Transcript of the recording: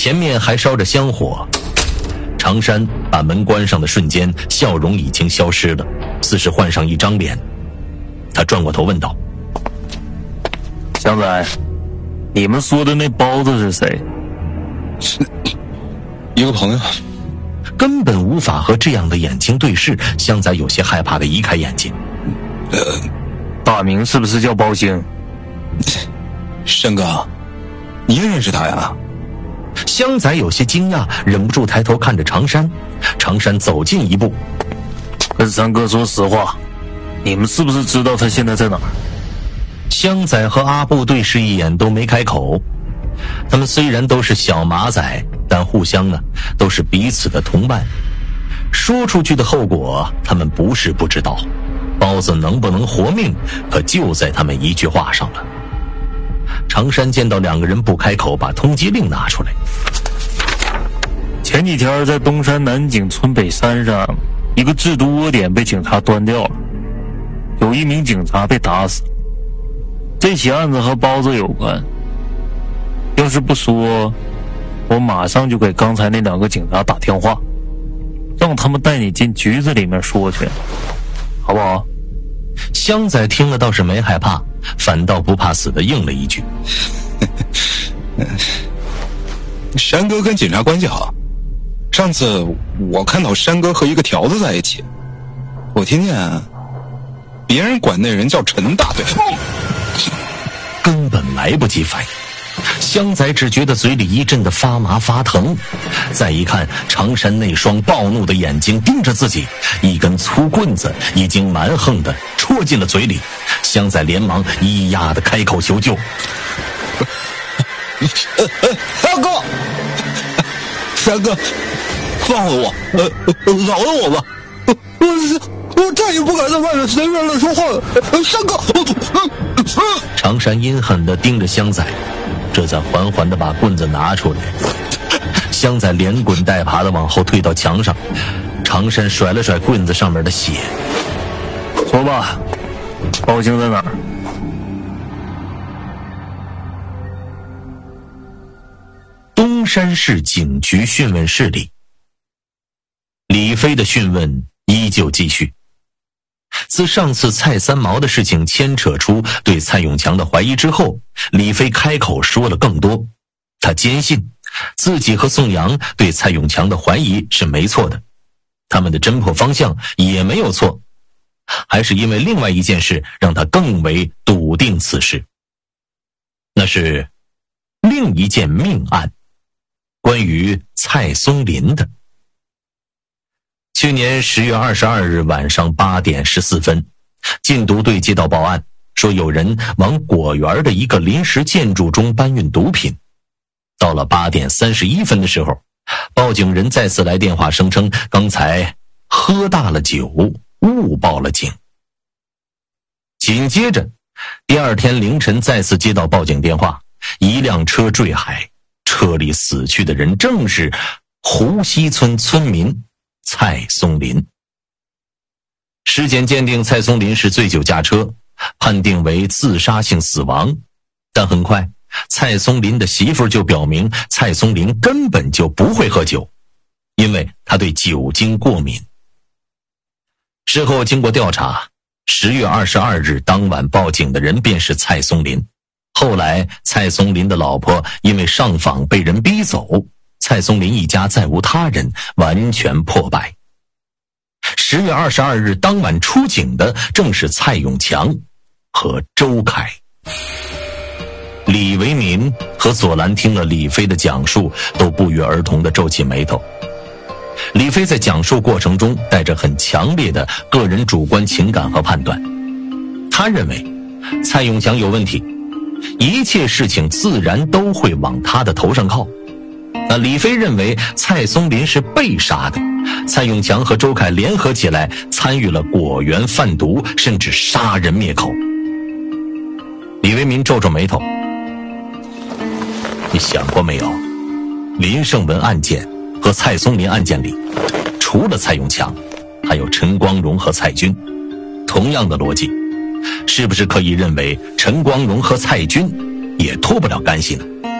前面还烧着香火。常山把门关上的瞬间，笑容已经消失了，似是换上一张脸。他转过头问道： 祥仔，你们说的那包子是谁？ 是一个朋友。 根本无法和这样的眼睛对视，香仔有些害怕地移开眼睛。 大名是不是叫包兴？ 山哥，你也认识他呀？ 香仔有些惊讶，忍不住抬头看着常山。常山走近一步， 跟三哥说实话，你们是不是知道他现在在哪儿？ 香仔和阿布对视一眼，都没开口。他们虽然都是小马仔，但互相呢都是彼此的同伴。说出去的后果，他们不是不知道。包子能不能活命，可就在他们一句话上了。常山见到两个人不开口，把通缉令拿出来。 前几天在东山南景村北山上，一个制毒窝点被警察端掉了，有一名警察被打死。这起案子和包子有关，要是不说，我马上就给刚才那两个警察打电话，让他们带你进局子里面说去，好不好？ 香仔听了倒是没害怕，反倒不怕死的应了一句： 山哥跟警察关系好，上次我看到山哥和一个条子在一起，我听见别人管那人叫陈大队。 根本来不及反应，香仔只觉得嘴里一阵的发麻发疼，再一看常山那双暴怒的眼睛盯着自己，一根粗棍子已经蛮横的戳进了嘴里。香仔连忙咿呀的开口求救： 大哥，山哥，放了我，饶了我吧，我再也不敢在外面随便乱说话了。山哥， 常山阴狠地盯着香仔，这才缓缓地把棍子拿出来。香仔连滚带爬地往后退到墙上，常山甩了甩棍子上面的血： 说吧，包兴在哪儿？ 东山市警局讯问室里，李飞的讯问依旧继续。自上次蔡三毛的事情牵扯出对蔡永强的怀疑之后，李飞开口说了更多。他坚信自己和宋阳对蔡永强的怀疑是没错的，他们的侦破方向也没有错，还是因为另外一件事让他更为笃定此事。那是另一件命案，关于蔡松林的。去年10月22日晚上8点14分，禁毒队接到报案，说有人往果园的一个临时建筑中搬运毒品。到了8点31分的时候，报警人再次来电话，声称刚才喝大了酒，误报了警。紧接着第二天凌晨再次接到报警电话，一辆车坠海，车里死去的人正是湖西村村民蔡松林。尸检鉴定蔡松林是醉酒驾车，判定为自杀性死亡，但很快蔡松林的媳妇就表明蔡松林根本就不会喝酒，因为他对酒精过敏。事后经过调查，10月22日当晚报警的人便是蔡松林。后来蔡松林的老婆因为上访被人逼走，蔡松林一家再无他人，完全破败。10月22日当晚出警的正是蔡永强和周凯。李维民和左蓝听了李飞的讲述，都不约而同地皱起眉头。李飞在讲述过程中带着很强烈的个人主观情感和判断，他认为蔡永强有问题，一切事情自然都会往他的头上靠。那李飞认为蔡松林是被杀的，蔡永强和周凯联合起来参与了果园贩毒，甚至杀人灭口。李维民皱皱眉头：你想过没有，林胜文案件和蔡松林案件里，除了蔡永强，还有陈光荣和蔡军。同样的逻辑，是不是可以认为陈光荣和蔡军也脱不了干系呢？